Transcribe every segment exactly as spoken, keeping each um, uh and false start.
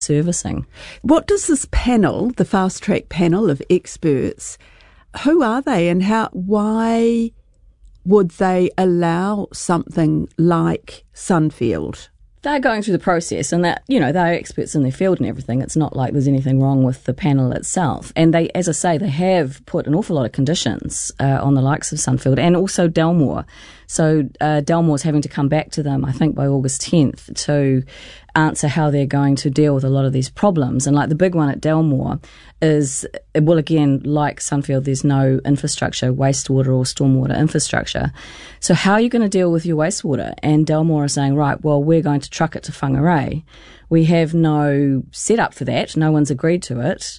servicing. What does this panel, the Fast Track panel of experts, who are they and how? Why would they allow something like Sunfield? They're going through the process, and that, you know, they're experts in their field and everything. It's not like there's anything wrong with the panel itself. And they, as I say, they have put an awful lot of conditions uh, on the likes of Sunfield and also Delmore. So uh, Delmore's having to come back to them, I think, by August tenth to answer how they're going to deal with a lot of these problems. And like the big one at Delmore is, well, again, like Sunfield, there's no infrastructure, wastewater or stormwater infrastructure. So how are you going to deal with your wastewater? And Delmore are saying, right, well, we're going to truck it to Whangarei. We have no setup for that. No one's agreed to it.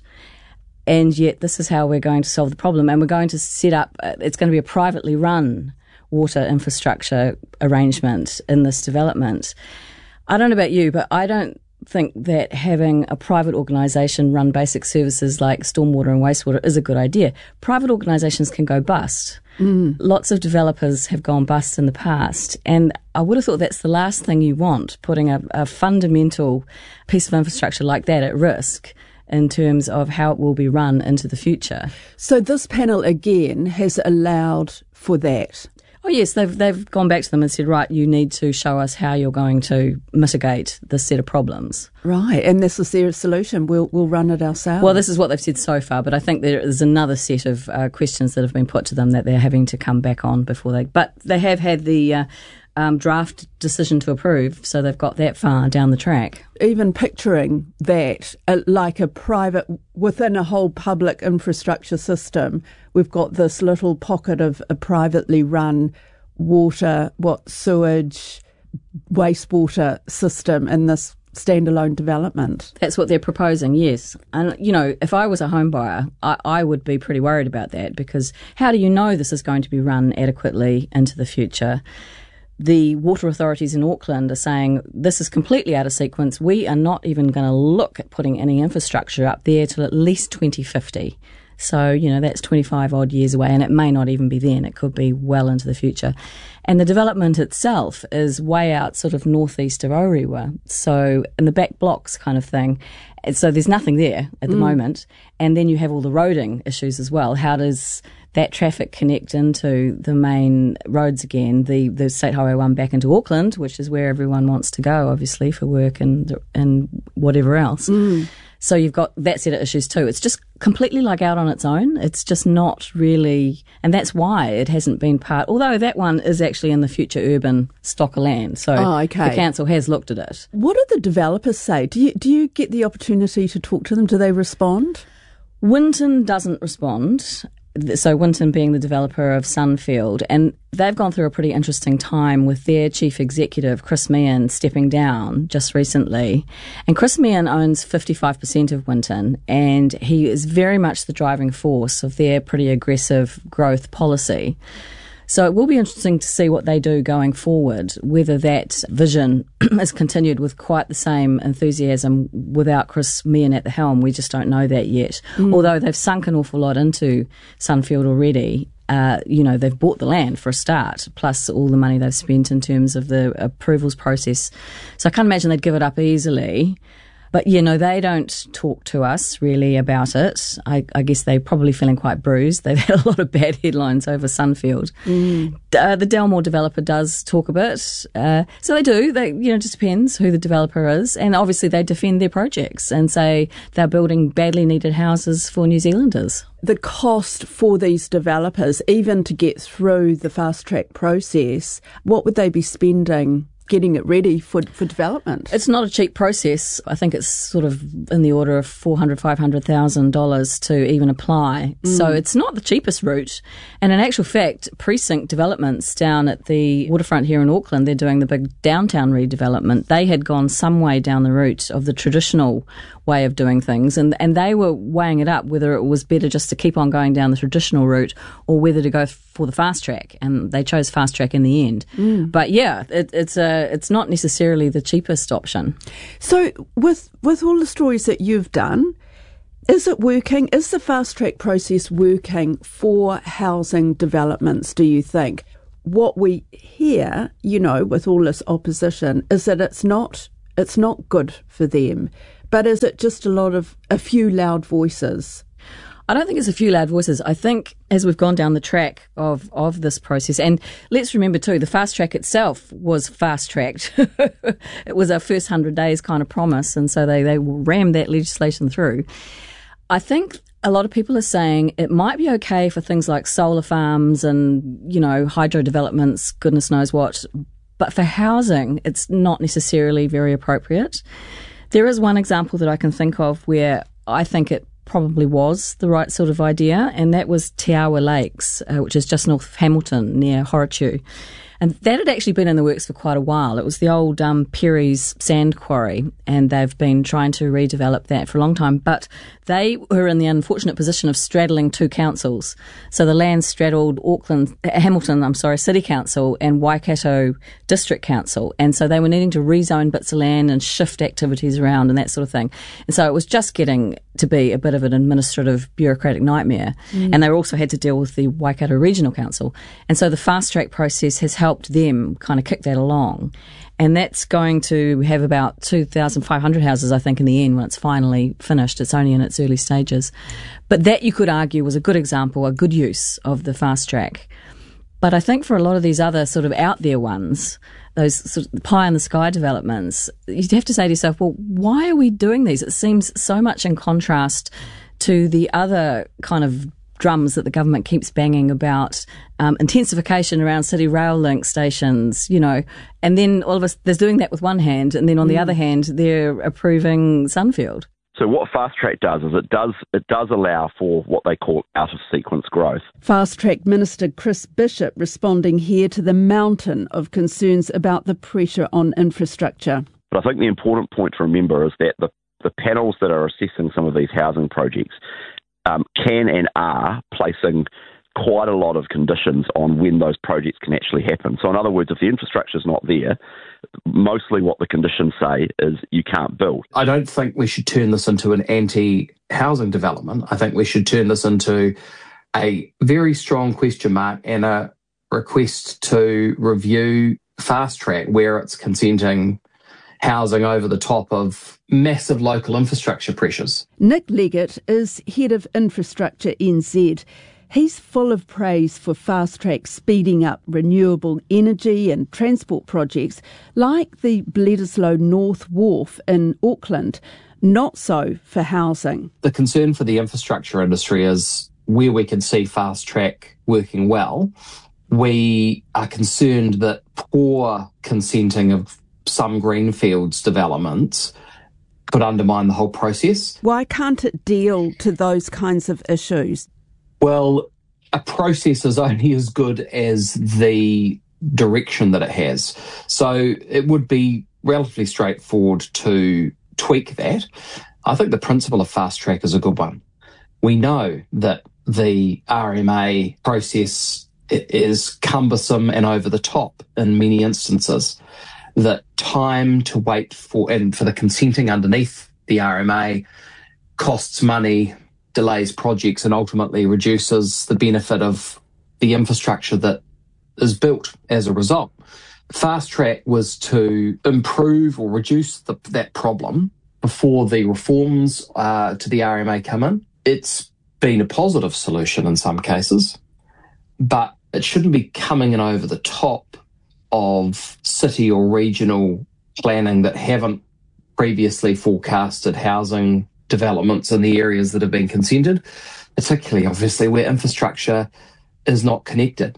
And yet this is how we're going to solve the problem. And we're going to set up, it's going to be a privately run water infrastructure arrangement in this development. I don't know about you, but I don't think that having a private organisation run basic services like stormwater and wastewater is a good idea. Private organisations can go bust. Mm. Lots of developers have gone bust in the past, and I would have thought that's the last thing you want, putting a, a fundamental piece of infrastructure like that at risk in terms of how it will be run into the future. So this panel, again, has allowed for that? Oh yes, they've they've gone back to them and said, right, you need to show us how you're going to mitigate this set of problems. Right, and this is their solution. We'll we'll run it ourselves. Well, this is what they've said so far, but I think there is another set of uh, questions that have been put to them that they're having to come back on before they. But they have had the uh, um, draft decision to approve, so they've got that far down the track. Even picturing that, uh, like a private, within a whole public infrastructure system, we've got this little pocket of a privately run water, what, sewage, wastewater system in this standalone development. That's what they're proposing, yes. And, you know, if I was a home buyer, I, I would be pretty worried about that, because how do you know this is going to be run adequately into the future? The water authorities in Auckland are saying this is completely out of sequence. We are not even going to look at putting any infrastructure up there till at least twenty fifty. So, you know, that's twenty-five odd years away, and it may not even be then. It could be well into the future. And the development itself is way out sort of northeast of Orewa, so in the back blocks kind of thing. And so there's nothing there at the mm. moment. And then you have all the roading issues as well. How does that traffic connect into the main roads again, the, the State Highway one back into Auckland, which is where everyone wants to go, obviously, for work and and whatever else. Mm. So you've got that set of issues too. It's just completely like out on its own. It's just not really, and that's why it hasn't been part, although that one is actually in the future urban stock of land. So oh, okay. The council has looked at it. What do the developers say? Do you, do you get the opportunity to talk to them? Do they respond? Winton doesn't respond. So Winton being the developer of Sunfield, and they've gone through a pretty interesting time with their chief executive, Chris Meehan, stepping down just recently. And Chris Meehan owns fifty-five percent of Winton, and he is very much the driving force of their pretty aggressive growth policy. So it will be interesting to see what they do going forward, whether that vision is continued with quite the same enthusiasm without Chris Meehan at the helm. We just don't know that yet. Mm. Although they've sunk an awful lot into Sunfield already. Uh, you know, they've bought the land for a start, plus all the money they've spent in terms of the approvals process. So I can't imagine they'd give it up easily. But, you know, they don't talk to us really about it. I, I guess they're probably feeling quite bruised. They've had a lot of bad headlines over Sunfield. Mm. Uh, the Delmore developer does talk a bit. Uh, so they do. They, you know, it just depends who the developer is. And obviously they defend their projects and say they're building badly needed houses for New Zealanders. The cost for these developers, even to get through the fast track process, what would they be spending getting it ready for for development? It's not a cheap process. I think it's sort of in the order of four hundred thousand dollars, five hundred thousand dollars to even apply. Mm. So it's not the cheapest route. And in actual fact, Precinct Developments down at the waterfront here in Auckland, they're doing the big downtown redevelopment. They had gone some way down the route of the traditional way of doing things, and and they were weighing it up whether it was better just to keep on going down the traditional route or whether to go for the fast track, and they chose fast track in the end. Mm. But yeah, it, it's a it's not necessarily the cheapest option. So with with all the stories that you've done, is it working? Is the fast track process working for housing developments, do you think? What we hear, you know, with all this opposition, is that it's not it's not good for them. But is it just a lot of, a few loud voices? I don't think it's a few loud voices. I think as we've gone down the track of, of this process, and let's remember too, the fast track itself was fast-tracked. It was our first one hundred days kind of promise, and so they, they rammed that legislation through. I think a lot of people are saying it might be okay for things like solar farms and, you know, hydro developments, goodness knows what, but for housing, it's not necessarily very appropriate. There is one example that I can think of where I think it probably was the right sort of idea, and that was Te Awa Lakes, uh, which is just north of Hamilton near Horatiu. And that had actually been in the works for quite a while. It was the old um, Perry's sand quarry, and they've been trying to redevelop that for a long time. But they were in the unfortunate position of straddling two councils. So the land straddled Auckland, Hamilton, I'm sorry, City Council and Waikato District Council. And so they were needing to rezone bits of land and shift activities around and that sort of thing. And so it was just getting to be a bit of an administrative bureaucratic nightmare. Mm. And they also had to deal with the Waikato Regional Council. And so the fast track process has helped them kind of kick that along. And that's going to have about two thousand five hundred houses, I think, in the end when it's finally finished. It's only in its early stages. But that, you could argue, was a good example, a good use of the fast track. But I think for a lot of these other sort of out there ones, those sort of pie in the sky developments, you'd have to say to yourself, well, why are we doing these? It seems so much in contrast to the other kind of drums that the government keeps banging about, um, intensification around city rail link stations, you know, and then all of us, they're doing that with one hand, and then on mm. the other hand, they're approving Sunfield. So what Fast Track does is it does it does allow for what they call out of sequence growth. Fast Track Minister Chris Bishop responding here to the mountain of concerns about the pressure on infrastructure. But I think the important point to remember is that the, the panels that are assessing some of these housing projects um, can and are placing quite a lot of conditions on when those projects can actually happen. So in other words, if the infrastructure is not there, mostly what the conditions say is you can't build. I don't think we should turn this into an anti-housing development. I think we should turn this into a very strong question mark and a request to review Fast Track where it's consenting housing over the top of massive local infrastructure pressures. Nick Leggett is Head of Infrastructure N Z. He's full of praise for Fast Track speeding up renewable energy and transport projects like the Bledisloe North Wharf in Auckland, not so for housing. The concern for the infrastructure industry is where we can see Fast Track working well. We are concerned that poor consenting of some greenfields developments could undermine the whole process. Why can't it deal to those kinds of issues? Well, a process is only as good as the direction that it has. So it would be relatively straightforward to tweak that. I think the principle of Fast Track is a good one. We know that the R M A process is cumbersome and over the top in many instances, that time to wait for, and for the consenting underneath the R M A costs money, delays projects, and ultimately reduces the benefit of the infrastructure that is built as a result. Fast Track was to improve or reduce the, that problem before the reforms uh, to the R M A come in. It's been a positive solution in some cases, but it shouldn't be coming in over the top of city or regional planning that haven't previously forecasted housing developments in the areas that have been consented, particularly obviously where infrastructure is not connected.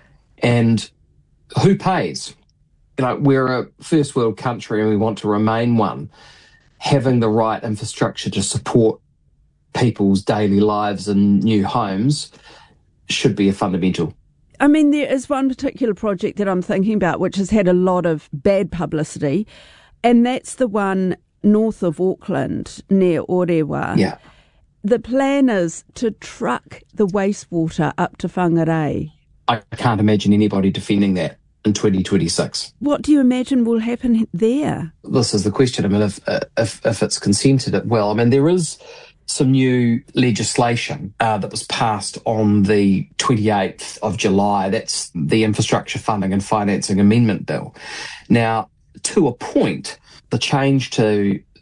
And who pays? You know, we're a first world country and we want to remain one. Having the right infrastructure to support people's daily lives and new homes should be a fundamental. I mean, there is one particular project that I'm thinking about which has had a lot of bad publicity, and that's the one north of Auckland, near Orewa. Yeah. The plan is to truck the wastewater up to Whangarei. I can't imagine anybody defending that in twenty twenty-six. What do you imagine will happen there? This is the question. I mean, if if, if it's consented, well, I mean, there is some new legislation uh, that was passed on the twenty-eighth of July. That's the Infrastructure Funding and Financing Amendment Bill. Now, to a point, the change to that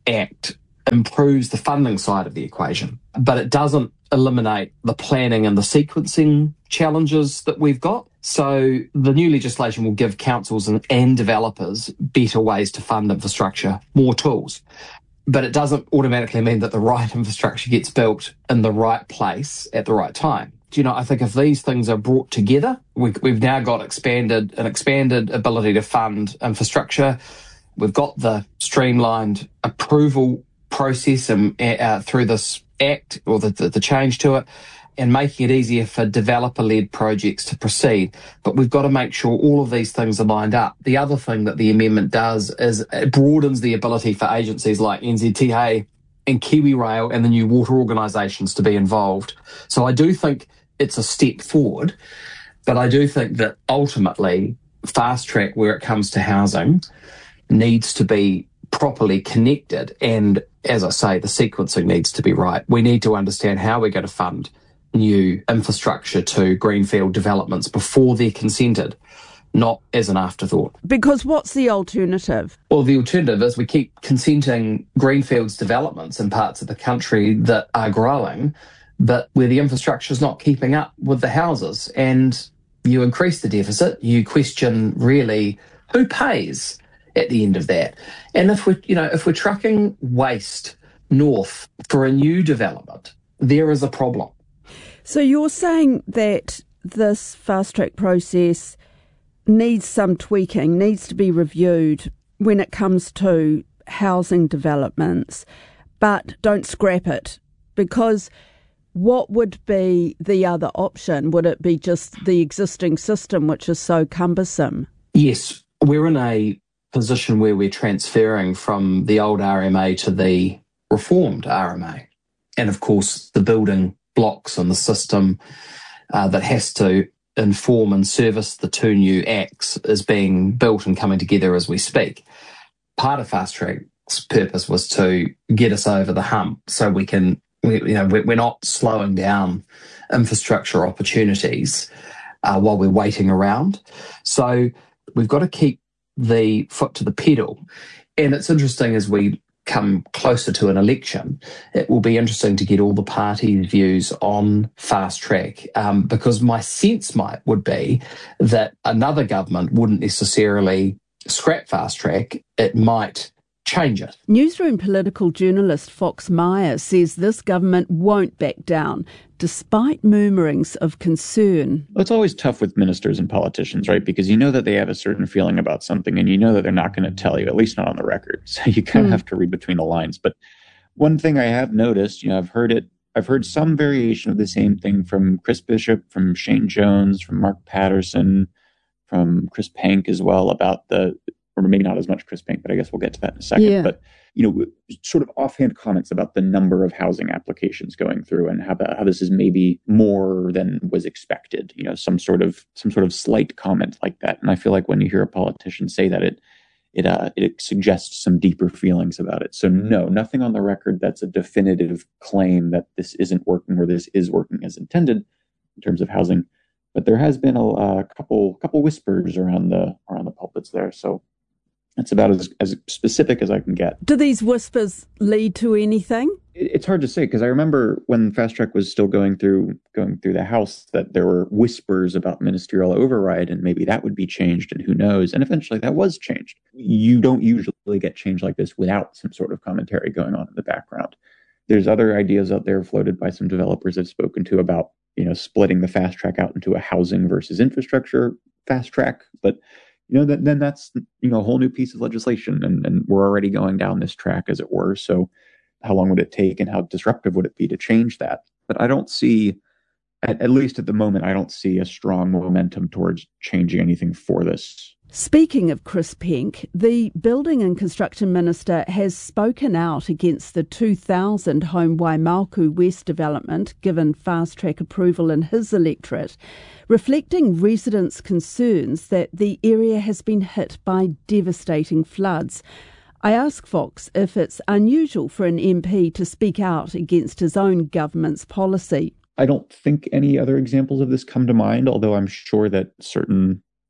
Act improves the funding side of the equation, but it doesn't eliminate the planning and the sequencing challenges that we've got. So the new legislation will give councils and, and developers better ways to fund infrastructure, more tools. But it doesn't automatically mean that the right infrastructure gets built in the right place at the right time. Do you know, I think if these things are brought together, we, we've now got expanded an expanded ability to fund infrastructure. We've got the streamlined approval process and uh, through this act or the, the, the change to it, and making it easier for developer-led projects to proceed. But we've got to make sure all of these things are lined up. The other thing that the amendment does is it broadens the ability for agencies like N Z T A and KiwiRail and the new water organisations to be involved. So I do think it's a step forward, but I do think that ultimately Fast Track, where it comes to housing, needs to be properly connected. And as I say, the sequencing needs to be right. We need to understand how we're going to fund new infrastructure to greenfield developments before they're consented, not as an afterthought. Because what's the alternative? Well, the alternative is we keep consenting greenfields developments in parts of the country that are growing, but where the infrastructure is not keeping up with the houses. And you increase the deficit, you question really who pays at the end of that. And if we're, you know, if we're trucking waste north for a new development, there is a problem. So you're saying that this fast track process needs some tweaking, needs to be reviewed when it comes to housing developments, but don't scrap it, because what would be the other option? Would it be just the existing system, which is so cumbersome? Yes, we're in a position where we're transferring from the old R M A to the reformed R M A. And of course, the building blocks and the system uh, that has to inform and service the two new acts is being built and coming together as we speak. Part of Fast Track's purpose was to get us over the hump so we can, we, you know, we're not slowing down infrastructure opportunities uh, while we're waiting around. So we've got to keep the foot to the pedal. And it's interesting as we come closer to an election, it will be interesting to get all the parties' views on Fast Track, um, because my sense might would be that another government wouldn't necessarily scrap Fast Track, it might change it. Newsroom political journalist Fox Meyer says this government won't back down, despite murmurings of concern. Well, it's always tough with ministers and politicians, right? Because you know that they have a certain feeling about something and you know that they're not going to tell you, at least not on the record. So you kind of mm. have to read between the lines. But one thing I have noticed, you know, I've heard it, I've heard some variation of the same thing from Chris Bishop, from Shane Jones, from Mark Patterson, from Chris Pank as well about the, or maybe not as much Chris Pank, but I guess we'll get to that in a second. Yeah. But, you know, sort of offhand comments about the number of housing applications going through and how, how this is maybe more than was expected, you know, some sort of some sort of slight comment like that. And I feel like when you hear a politician say that, it it uh, it suggests some deeper feelings about it. So no, nothing on the record that's a definitive claim that this isn't working or this is working as intended in terms of housing. But there has been a, a couple couple whispers around the around the pulpits there. So that's about as, as specific as I can get. Do these whispers lead to anything? It, it's hard to say, because I remember when Fast Track was still going through going through the House that there were whispers about ministerial override and maybe that would be changed and who knows. And eventually that was changed. You don't usually get change like this without some sort of commentary going on in the background. There's other ideas out there floated by some developers I've spoken to about, you know, splitting the Fast Track out into a housing versus infrastructure Fast Track. But you know, that, then that's, you know, a whole new piece of legislation, and, and we're already going down this track, as it were. So how long would it take and how disruptive would it be to change that? But I don't see, at, at least at the moment, I don't see a strong momentum towards changing anything for this. Speaking of Chris Pank, the Building and Construction Minister has spoken out against the two thousand home Waimaoku West development, given Fast Track approval in his electorate, reflecting residents' concerns that the area has been hit by devastating floods. I ask Fox if it's unusual for an M P to speak out against his own government's policy. I don't think any other examples of this come to mind, although I'm sure that certain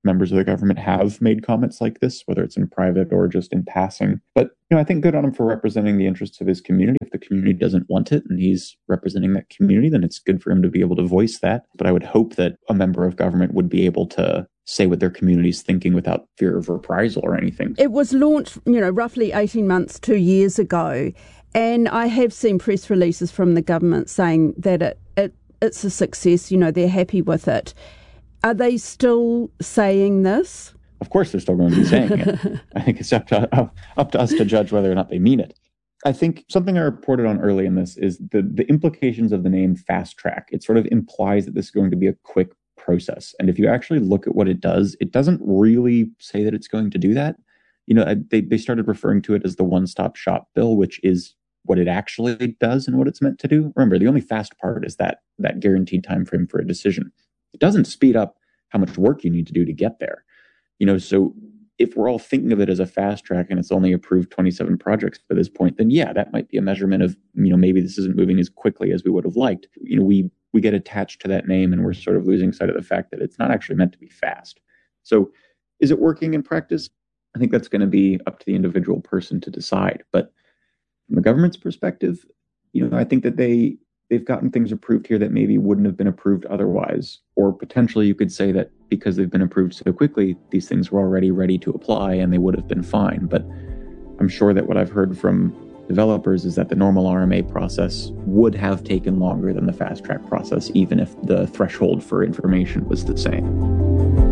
members of the government have made comments like this, whether it's in private or just in passing. But, you know, I think good on him for representing the interests of his community. If the community doesn't want it and he's representing that community, then it's good for him to be able to voice that. But I would hope that a member of government would be able to say what their community is thinking without fear of reprisal or anything. It was launched, you know, roughly eighteen months, two years ago. And I have seen press releases from the government saying that it, it it's a success, you know, they're happy with it. Are they still saying this? Of course they're still going to be saying it. I think it's up to, up, up to us to judge whether or not they mean it. I think something I reported on early in this is the, the implications of the name Fast Track. It sort of implies that this is going to be a quick process. And if you actually look at what it does, it doesn't really say that it's going to do that. You know, they, they started referring to it as the one-stop shop bill, which is what it actually does and what it's meant to do. Remember, the only fast part is that that guaranteed time frame for a decision. It doesn't speed up how much work you need to do to get there. You know, so if we're all thinking of it as a fast track and it's only approved twenty-seven projects by this point, then yeah, that might be a measurement of, you know, maybe this isn't moving as quickly as we would have liked. You know, we we get attached to that name and we're sort of losing sight of the fact that it's not actually meant to be fast. So is it working in practice? I think that's going to be up to the individual person to decide. But from the government's perspective, you know, I think that they, they've gotten things approved here that maybe wouldn't have been approved otherwise. Or potentially you could say that because they've been approved so quickly, these things were already ready to apply and they would have been fine. But I'm sure that what I've heard from developers is that the normal R M A process would have taken longer than the fast track process, even if the threshold for information was the same.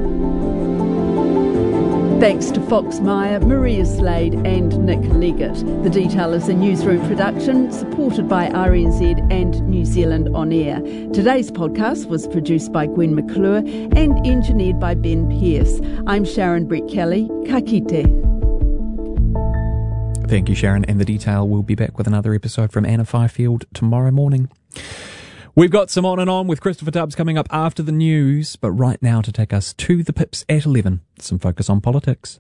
Thanks to Fox Meyer, Maria Slade and Nick Leggett. The Detail is a newsroom production supported by R N Z and New Zealand On Air. Today's podcast was produced by Gwen McClure and engineered by Ben Pearce. I'm Sharon Brett Kelly. Ka kite. Thank you, Sharon. And The Detail will be back with another episode from Anna Fifield tomorrow morning. We've got some On and On with Christopher Tubbs coming up after the news, but right now to take us to the Pips at eleven, some focus on politics.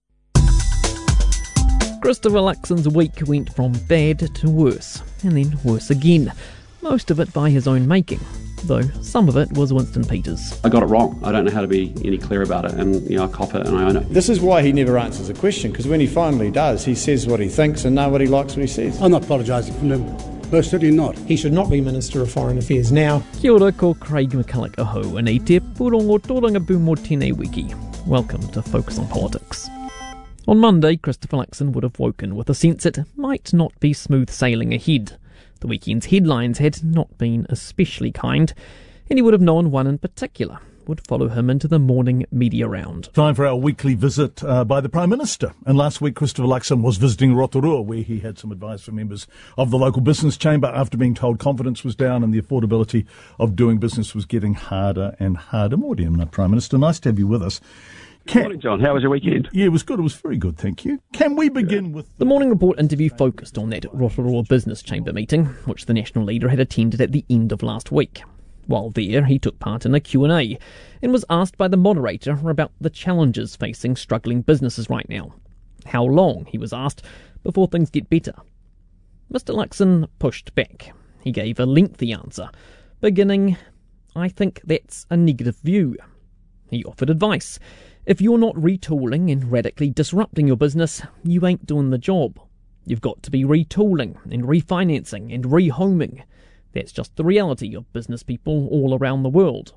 Christopher Luxon's week went from bad to worse, and then worse again. Most of it by his own making, though some of it was Winston Peters. I got it wrong. I don't know how to be any clearer about it, and you know, I cop it and I own it. This is why he never answers a question, because when he finally does, he says what he thinks and nobody likes what he says. I'm not apologising for him. Most certainly not. He should not be Minister of Foreign Affairs now. Kia ora ko Craig McCulloch aho, and e te purongo tōranga pū mō tēnei wiki. Welcome to Focus on Politics. On Monday, Christopher Luxon would have woken with a sense it might not be smooth sailing ahead. The weekend's headlines had not been especially kind, and he would have known one in particular would follow him into the morning media round. Time for our weekly visit uh, by the Prime Minister. And last week, Christopher Luxon was visiting Rotorua, where he had some advice from members of the local business chamber after being told confidence was down and the affordability of doing business was getting harder and harder. Morning, Prime Minister. Nice to have you with us. Can, Good morning, John. How was your weekend? Yeah, it was good. It was very good, thank you. Can we begin with... The Morning Report interview focused on that Rotorua Business Chamber meeting, which the National leader had attended at the end of last week. While there, he took part in a Q and A and was asked by the moderator about the challenges facing struggling businesses right now. How long, he was asked, before things get better? Mister Luxon pushed back. He gave a lengthy answer, beginning, I think that's a negative view. He offered advice. If you're not retooling and radically disrupting your business, you ain't doing the job. You've got to be retooling and refinancing and rehoming. That's just the reality of business people all around the world.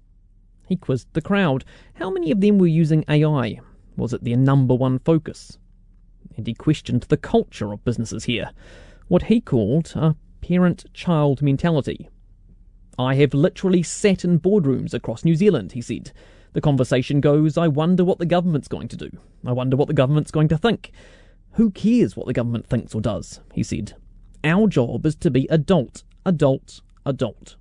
He quizzed the crowd. How many of them were using A I? Was it their number one focus? And he questioned the culture of businesses here, what he called a parent-child mentality. I have literally sat in boardrooms across New Zealand, he said. The conversation goes, I wonder what the government's going to do. I wonder what the government's going to think. Who cares what the government thinks or does, he said. Our job is to be adult, adult, adult.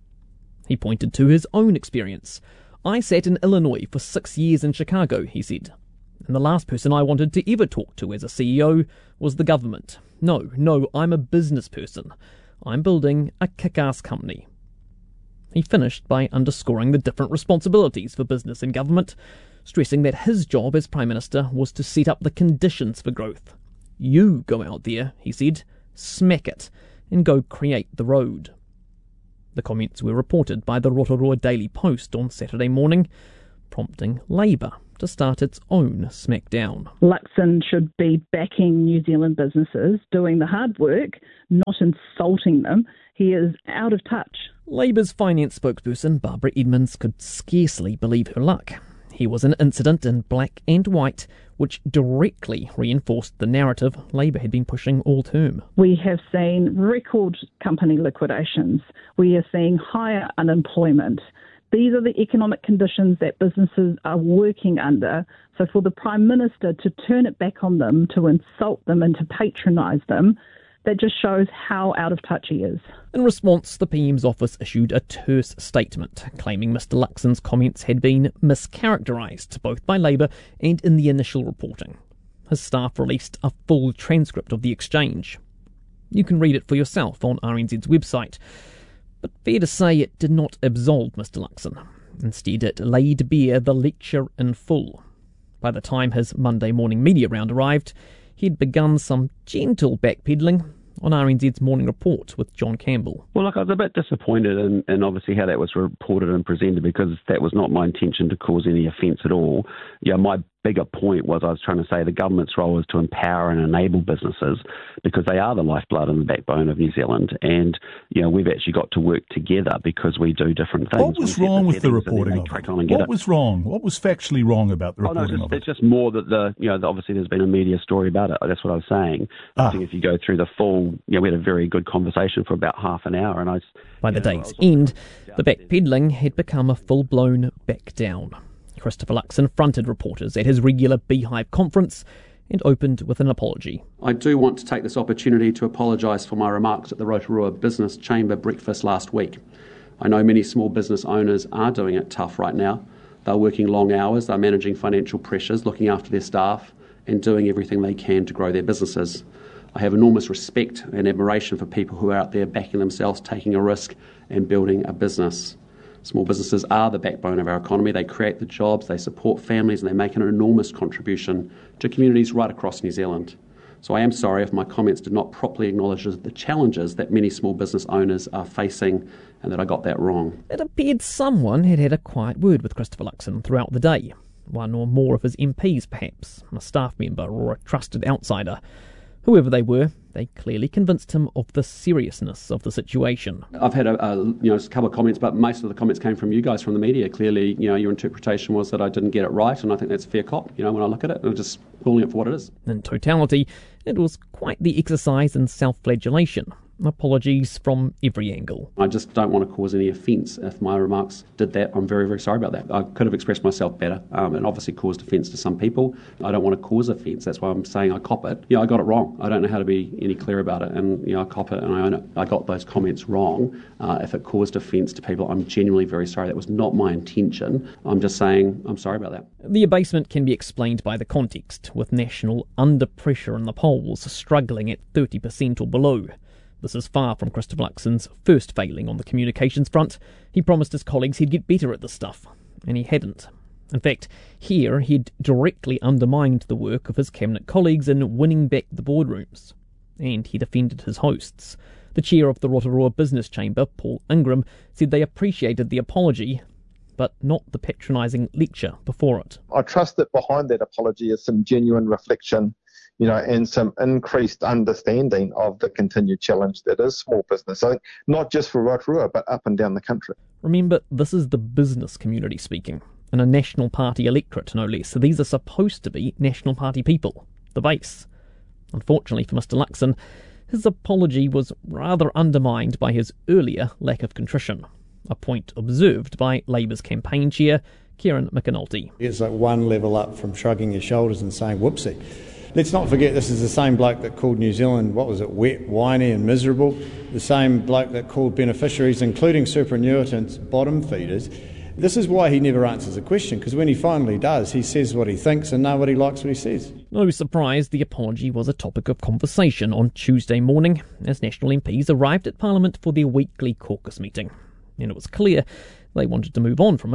He pointed to his own experience. I sat in Illinois for six years in Chicago, he said. And the last person I wanted to ever talk to as a C E O was the government. No, no, I'm a business person. I'm building a kick-ass company. He finished by underscoring the different responsibilities for business and government, stressing that his job as Prime Minister was to set up the conditions for growth. You go out there, he said, smack it, and go create the road. The comments were reported by the Rotorua Daily Post on Saturday morning. prompting Labour to start its own smackdown. Luxon should be backing New Zealand businesses, doing the hard work, not insulting them. He is out of touch. Labour's finance spokesperson Barbara Edmonds could scarcely believe her luck. Here was an incident in black and white which directly reinforced the narrative Labour had been pushing all term. We have seen record company liquidations. We are seeing higher unemployment. These are the economic conditions that businesses are working under. So for the Prime Minister to turn it back on them, to insult them and to patronise them, that just shows how out of touch he is. In response, the P M's office issued a terse statement, claiming Mr Luxon's comments had been mischaracterised, both by Labour and in the initial reporting. His staff released a full transcript of the exchange. You can read it for yourself on R N Z's website. But fair to say it did not absolve Mr Luxon. Instead, it laid bare the lecture in full. By the time his Monday morning media round arrived, he'd begun some gentle backpedalling on R N Z's Morning Report with John Campbell. Well, look, I was a bit disappointed in, in obviously how that was reported and presented, because that was not my intention to cause any offence at all. Yeah, my bigger point was I was trying to say the government's role is to empower and enable businesses, because they are the lifeblood and the backbone of New Zealand. And, you know, we've actually got to work together because we do different things. What was wrong with the reporting of it? What was wrong? What was factually wrong about the oh, no, reporting just, of it? It's just more that the, you know, the, obviously there's been a media story about it. That's what I was saying. Ah. I think if you go through the full, you know, we had a very good conversation for about half an hour. And I By the know, day's end, the backpedalling had become a full-blown back down. Christopher Luxon fronted reporters at his regular Beehive conference and opened with an apology. I do want to take this opportunity to apologise for my remarks at the Rotorua Business Chamber breakfast last week. I know many small business owners are doing it tough right now. They're working long hours, they're managing financial pressures, looking after their staff and doing everything they can to grow their businesses. I have enormous respect and admiration for people who are out there backing themselves, taking a risk and building a business. Small businesses are the backbone of our economy. They create the jobs, they support families, and they make an enormous contribution to communities right across New Zealand. So I am sorry if my comments did not properly acknowledge the challenges that many small business owners are facing and that I got that wrong. It appeared someone had had a quiet word with Christopher Luxon throughout the day. One or more of his M Ps, perhaps, a staff member or a trusted outsider. Whoever they were, they clearly convinced him of the seriousness of the situation. I've had a, a you know a couple of comments, but most of the comments came from you guys, from the media. Clearly, you know, your interpretation was that I didn't get it right, and I think that's a fair cop. You know, when I look at it, I'm just calling it for what it is. In totality, it was quite the exercise in self-flagellation. Apologies from every angle. I just don't want to cause any offence. If my remarks did that, I'm very, very sorry about that. I could have expressed myself better um, and obviously caused offence to some people. I don't want to cause offence. That's why I'm saying I cop it. Yeah, I got it wrong. I don't know how to be any clearer about it. And, you know, I cop it and I own it. I got those comments wrong. Uh, if it caused offence to people, I'm genuinely very sorry. That was not my intention. I'm just saying I'm sorry about that. The abasement can be explained by the context, with National under pressure in the polls, struggling at thirty percent or below. This is far from Christopher Luxon's first failing on the communications front. He promised his colleagues he'd get better at this stuff, and he hadn't. In fact, here he'd directly undermined the work of his cabinet colleagues in winning back the boardrooms. And he'd offended his hosts. The chair of the Rotorua Business Chamber, Paul Ingram, said they appreciated the apology, but not the patronising lecture before it. I trust that behind that apology is some genuine reflection, you know, and some increased understanding of the continued challenge that is small business. So not just for Rotorua, but up and down the country. Remember, this is the business community speaking, and a National Party electorate, no less. So these are supposed to be National Party people, the base. Unfortunately for Mr Luxon, his apology was rather undermined by his earlier lack of contrition, a point observed by Labour's campaign chair, Kieran McAnulty. It's like one level up from shrugging your shoulders and saying, whoopsie. Let's not forget this is the same bloke that called New Zealand, what was it, wet, whiny and miserable. The same bloke that called beneficiaries, including superannuitants, bottom feeders. This is why he never answers a question, because when he finally does, he says what he thinks and nobody likes what he says. No surprise, the apology was a topic of conversation on Tuesday morning as National M Ps arrived at Parliament for their weekly caucus meeting. And it was clear they wanted to move on from it quickly.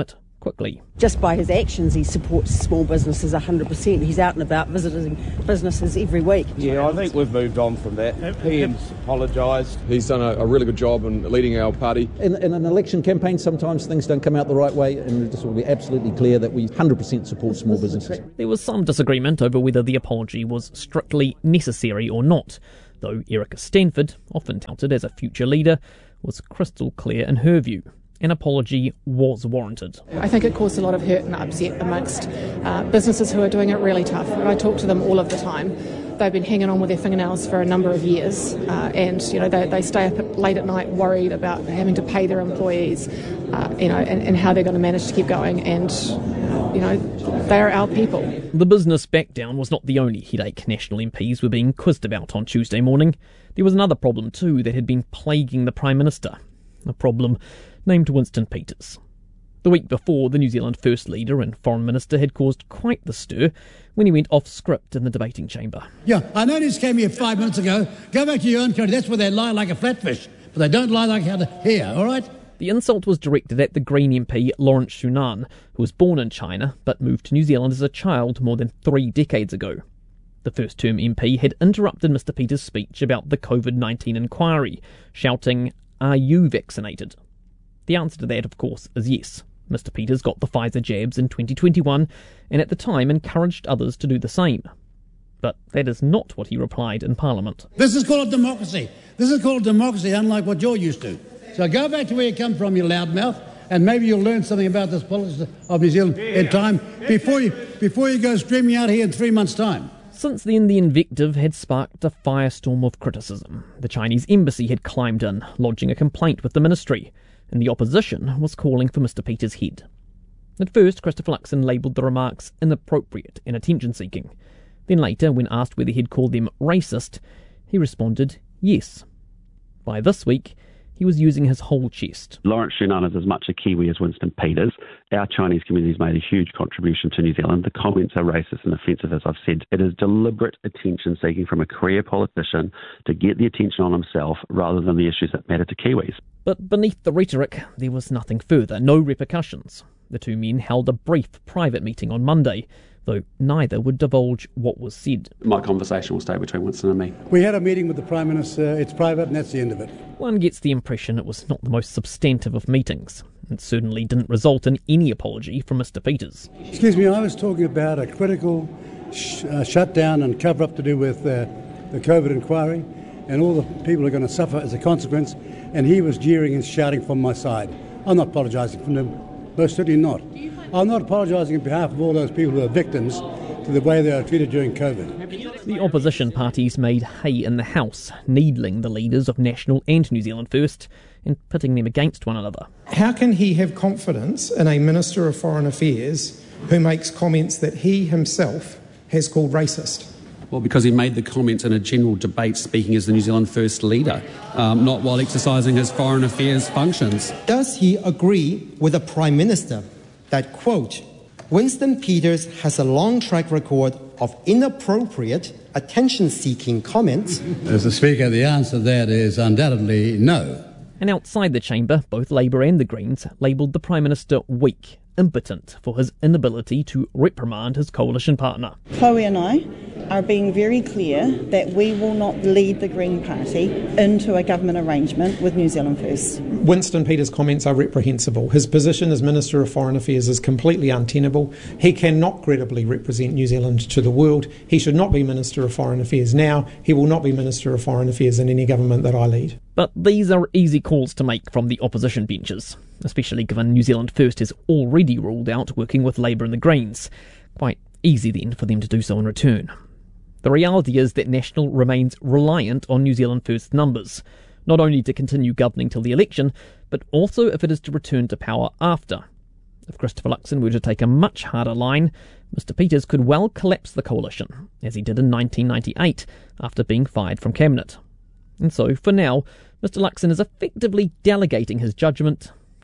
quickly. Just by his actions, he supports small businesses one hundred percent. He's out and about visiting businesses every week. Yeah, I think we've moved on from that. P M's apologised. He's done a, a really good job in leading our party. In, in an election campaign, sometimes things don't come out the right way, and it just will be absolutely clear that we one hundred percent support small businesses. There was some disagreement over whether the apology was strictly necessary or not, though Erica Stanford, often touted as a future leader, was crystal clear in her view. An apology was warranted. I think it caused a lot of hurt and upset amongst uh, businesses who are doing it really tough. I talk to them all of the time. They've been hanging on with their fingernails for a number of years, uh, and you know they, they stay up late at night worried about having to pay their employees, uh, you know, and, and how they're going to manage to keep going. And you know, they are our people. The business backdown was not the only headache National M Ps were being quizzed about on Tuesday morning. There was another problem too that had been plaguing the Prime Minister, a problem named Winston Peters. The week before, the New Zealand First Leader and Foreign Minister had caused quite the stir when he went off script in the debating chamber. Yeah, I noticed came here five minutes ago. Go back to your own country. That's where they lie like a flatfish. But they don't lie like how to here, all right? The insult was directed at the Green M P Lawrence Shunan, who was born in China but moved to New Zealand as a child more than three decades ago. The first-term M P had interrupted Mr Peters' speech about the COVID nineteen inquiry, shouting, "Are you vaccinated?" The answer to that, of course, is yes. Mr Peters got the Pfizer jabs in twenty twenty-one and at the time encouraged others to do the same. But that is not what he replied in Parliament. This is called democracy. This is called democracy, unlike what you're used to. So go back to where you come from, you loudmouth, and maybe you'll learn something about this politics of New Zealand in time before you, before you go streaming out here in three months' time. Since then, the invective had sparked a firestorm of criticism. The Chinese embassy had climbed in, lodging a complaint with the ministry, and the opposition was calling for Mr Peters' head. At first, Christopher Luxon labelled the remarks inappropriate and attention-seeking. Then later, when asked whether he'd called them racist, he responded yes. By this week, he was using his whole chest. Lawrence Shunan is as much a Kiwi as Winston Peters. Our Chinese community has made a huge contribution to New Zealand. The comments are racist and offensive, as I've said. It is deliberate attention-seeking from a career politician to get the attention on himself rather than the issues that matter to Kiwis. But beneath the rhetoric, there was nothing further, no repercussions. The two men held a brief private meeting on Monday, though neither would divulge what was said. My conversation will stay between Winston and me. We had a meeting with the Prime Minister. It's private and that's the end of it. One gets the impression it was not the most substantive of meetings. It certainly didn't result in any apology from Mr Peters. Excuse me, I was talking about a critical sh- uh, shutdown and cover-up to do with uh, the COVID inquiry and all the people are going to suffer as a consequence, and he was jeering and shouting from my side. I'm not apologising for them. Most certainly not. I'm not apologising on behalf of all those people who are victims to the way they are treated during COVID. The opposition parties made hay in the House, needling the leaders of National and New Zealand First and pitting them against one another. How can he have confidence in a Minister of Foreign Affairs who makes comments that he himself has called racist? Well, because he made the comments in a general debate speaking as the New Zealand First Leader, um, not while exercising his foreign affairs functions. Does he agree with the Prime Minister that, quote, Winston Peters has a long track record of inappropriate, attention-seeking comments? As the Speaker, the answer to that is undoubtedly no. And outside the chamber, both Labour and the Greens labelled the Prime Minister weak, impotent for his inability to reprimand his coalition partner. Chloe and I are being very clear that we will not lead the Green Party into a government arrangement with New Zealand First. Winston Peters' comments are reprehensible. His position as Minister of Foreign Affairs is completely untenable. He cannot credibly represent New Zealand to the world. He should not be Minister of Foreign Affairs now. He will not be Minister of Foreign Affairs in any government that I lead. But these are easy calls to make from the opposition benches, especially given New Zealand First has already ruled out working with Labour and the Greens. Quite easy then for them to do so in return. The reality is that National remains reliant on New Zealand First numbers, not only to continue governing till the election, but also if it is to return to power after. If Christopher Luxon were to take a much harder line, Mr Peters could well collapse the coalition, as he did in nineteen ninety-eight after being fired from Cabinet. And so, for now, Mr Luxon is effectively delegating his judgment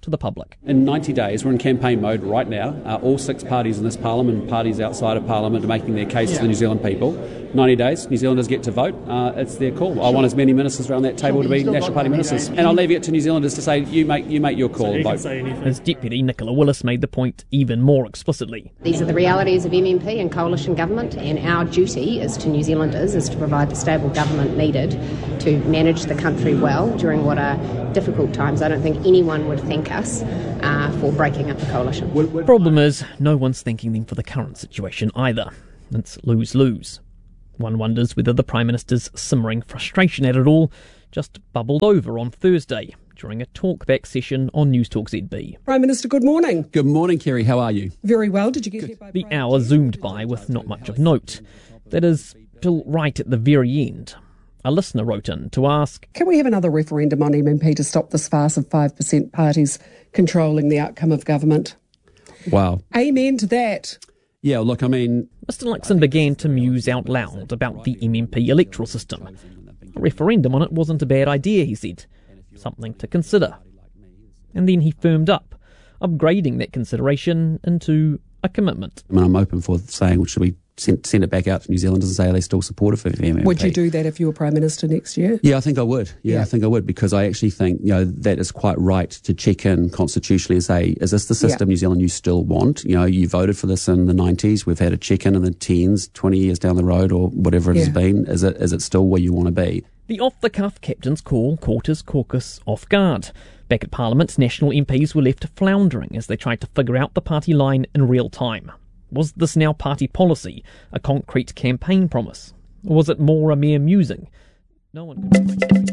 to the public. In ninety days, we're in campaign mode right now. Uh, all six parties in this parliament and parties outside of parliament are making their case yeah. to the New Zealand people. ninety days, New Zealanders get to vote. Uh, it's their call. I want as many ministers around that table to be National Party ministers. And I'll leave it to New Zealanders to say, you make you make your call and vote. His deputy, Nicola Willis, made the point even more explicitly. These are the realities of M M P and coalition government, and our duty is to New Zealanders is to provide the stable government needed to manage the country well during what are difficult times. I don't think anyone would thank us uh, for breaking up the coalition. The problem is, no one's thanking them for the current situation either. It's lose-lose. One wonders whether the Prime Minister's simmering frustration at it all just bubbled over on Thursday during a talkback session on Newstalk Z B. Prime Minister, good morning. Good morning, Kerry. How are you? Very well. Did you get here by The hour zoomed by with not much of note. That is, till right at the very end. A listener wrote in to ask, can we have another referendum on M M P to stop this farce of five percent parties controlling the outcome of government? Wow. Amen to that. Yeah, look, I mean... Mister Luxon began to muse out loud about the M M P electoral system. A referendum on it wasn't a bad idea, he said. Something to consider. And then he firmed up, upgrading that consideration into a commitment. I mean, I'm open for saying, well, should we send, send it back out to New Zealanders and say, are they still supportive of the M M P? Would you do that if you were Prime Minister next year? Yeah, I think I would. Yeah, yeah, I think I would, because I actually think, you know, that is quite right to check in constitutionally and say, is this the system, yeah. New Zealand, you still want? You know, you voted for this in the nineties. We've had a check-in in the tens, twenty years down the road, or whatever it yeah. has been. Is it is it still where you want to be? The off-the-cuff captain's call caught his caucus off guard. Back at Parliament, National M Ps were left floundering as they tried to figure out the party line in real time. Was this now party policy, a concrete campaign promise? Or was it more a mere musing? No one could...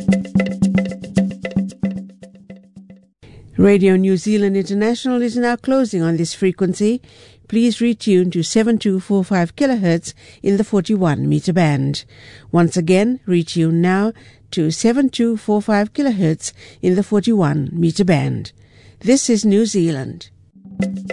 Radio New Zealand International is now closing on this frequency. Please retune to seven two four five kilohertz in the forty-one meter band. Once again, retune now to seven two four five kilohertz in the forty-one meter band. This is New Zealand.